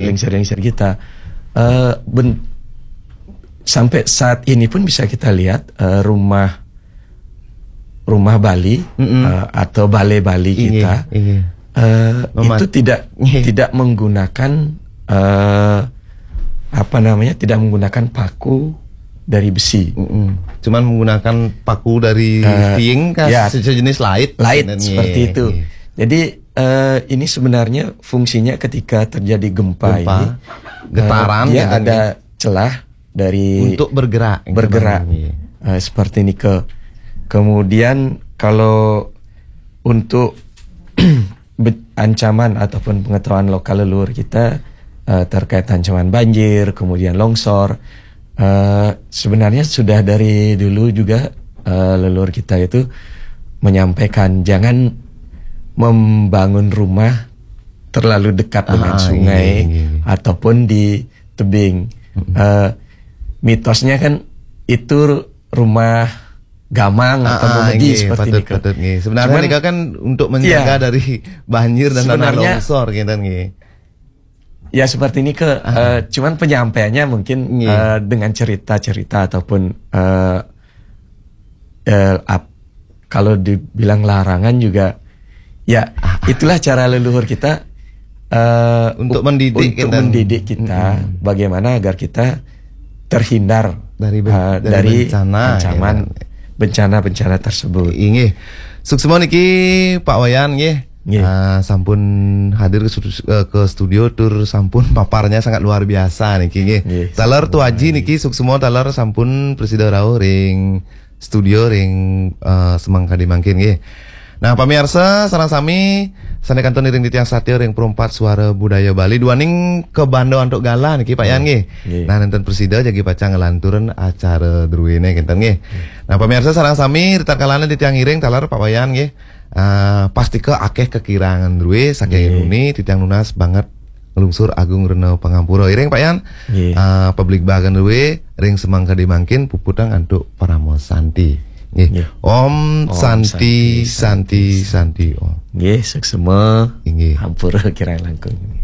lengser kita. Sampai saat ini pun bisa kita lihat rumah Bali atau balai Bali kita itu tidak menggunakan tidak menggunakan paku dari besi. Cuman menggunakan paku dari tiing sejenis light seperti itu. Jadi ini sebenarnya fungsinya ketika terjadi gempa ini getaran dia ada celah dari untuk bergerak seperti ini kemudian kalau untuk ancaman ataupun pengetahuan lokal leluhur kita terkait ancaman banjir kemudian longsor, sebenarnya sudah dari dulu juga leluhur kita itu menyampaikan jangan membangun rumah terlalu dekat dengan sungai ataupun di tebing. Mitosnya kan itu rumah gamang atau memedi seperti ini. Sebenarnya ini kan untuk menjaga dari banjir dan tanah longsor gitu nih. Ya seperti ini cuman penyampaiannya mungkin dengan cerita-cerita ataupun kalau dibilang larangan juga ya itulah cara leluhur kita untuk mendidik kita bagaimana agar kita terhindar dari bencana tersebut. Inggih. Suksemo niki Pak Wayan nggih. Sampun hadir ke studio tur sampun paparnya sangat luar biasa niki nggih. Taler tuaji niki suksemo taler sampun presida rawuh ring studio ring semangka dimangkin nggih. Nah pamirsa sareng sami sanekanten ring di tiang satya ring perempat suara budaya Bali duaning ke Bando Antuk Gala niki Pak Yan nggih. Nah nenten presida jagi paca ngelanturen acara druwene kinten nggih. Nah pamirsa sareng sami ritakalana di tiang iring talar Pak Wayan nggih. Pasti ke akeh kekirangan druwe saking nuni di tiang nunas banget ngelungsur Agung Rena Pangampura iring Pak Yan. Publik bagan druwe ring semangka dimangkin puputang antuk Paramosanti. Om Santi Om. Nggih, suksema hampura kirang langkung.